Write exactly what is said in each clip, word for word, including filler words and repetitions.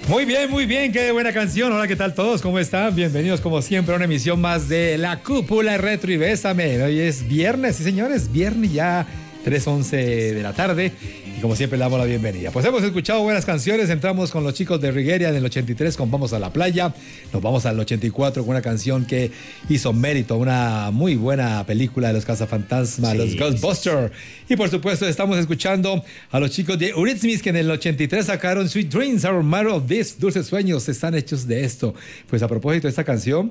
Muy bien, muy bien, qué buena canción. Hola, ¿qué tal todos? ¿Cómo están? Bienvenidos como siempre a una emisión más de La Cúpula Retro y Bésame. Hoy es viernes, sí señores, viernes ya tres once de la tarde y como siempre le damos la bienvenida. Pues hemos escuchado buenas canciones, entramos con los chicos de Rigueria en el ochenta y tres con Vamos a la Playa, nos vamos al ochenta y cuatro con una canción que hizo mérito, una muy buena película de los cazafantasmas, sí, los Ghostbusters. Sí, sí. Y por supuesto estamos escuchando a los chicos de Eurythmics que en el ochenta y tres sacaron Sweet Dreams Are Made of This, Dulces Sueños están hechos de esto. Pues a propósito de esta canción,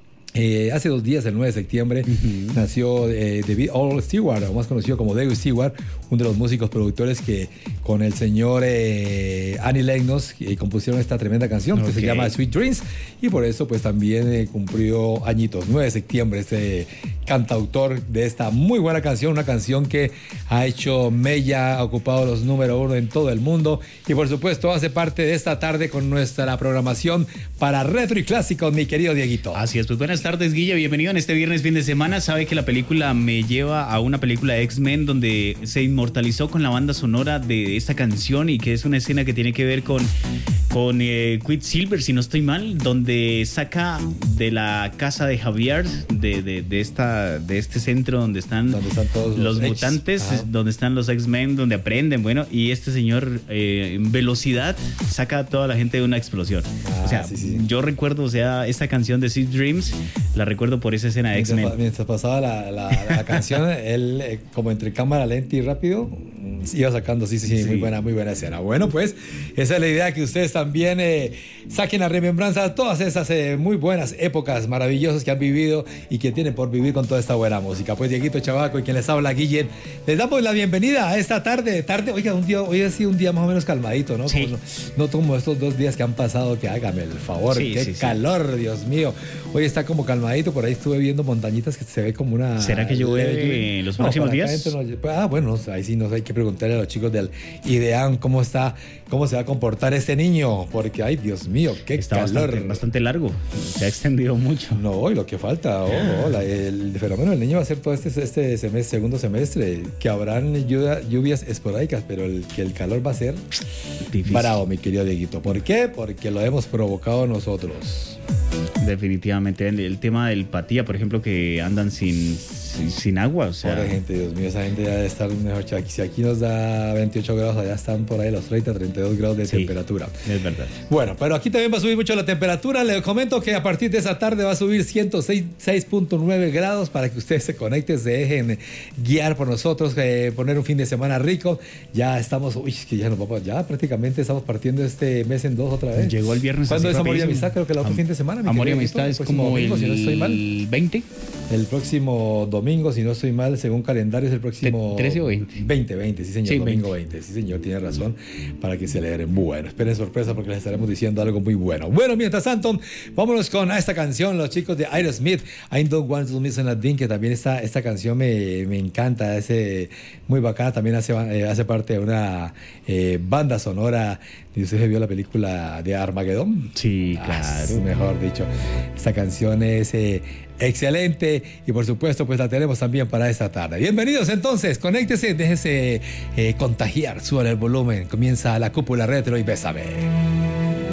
Eh, hace dos días, el nueve de septiembre, uh-huh. nació eh, David Earl Stewart, o más conocido como David Stewart, uno de los músicos productores que con el señor eh, Annie Lennox eh, compusieron esta tremenda canción okay. que se llama Sweet Dreams, y por eso pues también eh, cumplió añitos, nueve de septiembre, este cantautor de esta muy buena canción, una canción que ha hecho mella, ha ocupado los número uno en todo el mundo, y por supuesto hace parte de esta tarde con nuestra programación para Retro y Clásicos, mi querido Dieguito. Así es, pues buenas Buenas tardes, Guilla, bienvenido en este viernes fin de semana. Sabe que la película me lleva a una película de X-Men donde se inmortalizó con la banda sonora de esta canción y que es una escena que tiene que ver con, con eh, Quicksilver, si no estoy mal, donde saca de la casa de Javier, de, de, de, esta, de este centro donde están, donde están todos los, los mutantes, X. donde están los X-Men, donde aprenden, bueno, y este señor eh, en velocidad saca a toda la gente de una explosión. Ah, o sea, sí, sí. yo recuerdo, o sea, esta canción de Sweet Dreams, la recuerdo por esa escena de mientras, X-Men. Mientras pasaba la, la, la canción, él eh, como entre cámara lenta y rápido iba sacando, sí, sí, sí, sí, muy buena, muy buena escena. Bueno, pues esa es la idea, que ustedes también eh, saquen a remembranza todas esas eh, muy buenas épocas maravillosas que han vivido y que tienen por vivir con toda esta buena música. Pues Dieguito Chavaco y quien les habla, Guillen, les damos la bienvenida a esta tarde, tarde, oiga, un día, hoy ha sido un día más o menos calmadito, ¿no? Sí. Como, no como estos dos días que han pasado, que hágame el favor, sí, qué sí, calor, sí. Dios mío. Hoy está como calmadito, por ahí estuve viendo montañitas que se ve como una... ¿Será que llueve en los no, próximos días? No, ah, bueno, ahí sí nos hay que preguntarle a los chicos del IDEAM cómo está, cómo se va a comportar este niño, porque ay, Dios mío, qué está calor. Bastante, bastante largo, se ha extendido mucho. No, y lo que falta, oh, oh, la, el fenómeno del niño va a ser todo este, este semestre, segundo semestre, que habrán lluvias, lluvias esporádicas, pero el, que el calor va a ser difícil. Bravo, mi querido Dieguito. ¿Por qué? Porque lo hemos provocado nosotros. Definitivamente, el, el tema del Patía, por ejemplo, que andan sin, sin, sin agua, o sea... Pobre gente, Dios mío, esa gente ya debe estar mejor. Si aquí nos da veintiocho grados, allá están por ahí los treinta, treinta y dos grados de sí, temperatura. Es verdad. Bueno, pero aquí también va a subir mucho la temperatura. Les comento que a partir de esa tarde va a subir ciento seis punto nueve grados para que ustedes se conecten, se dejen guiar por nosotros, eh, poner un fin de semana rico. Ya estamos, uy, que ya nos vamos, ya prácticamente estamos partiendo este mes en dos otra vez. Llegó el viernes. ¿Cuándo es Amor y Amistad? Creo que el otro Am- fin de semana. Amor y Amistad es como domingo, el, si no estoy mal. el veinte. El próximo domingo, si no estoy mal, según calendario, es el próximo... ¿trece o veinte? veinte, veinte, sí señor, sí, domingo veinte. veinte, sí señor, tiene razón, para que se alegren. Bueno, esperen sorpresa porque les estaremos diciendo algo muy bueno. Bueno, mientras tanto, vámonos con esta canción, los chicos de Aerosmith, I Don't Want to Miss a Thing, que también esta, esta canción me, me encanta, es eh, muy bacana, también hace, eh, hace parte de una eh, banda sonora. ¿Y usted vio la película de Armageddon? Sí, claro. Ah, mejor dicho, esta canción es eh, excelente y por supuesto pues la tenemos también para esta tarde. Bienvenidos entonces, conéctese, déjese eh, contagiar, suban el volumen, comienza La Cúpula Retro y Bésame.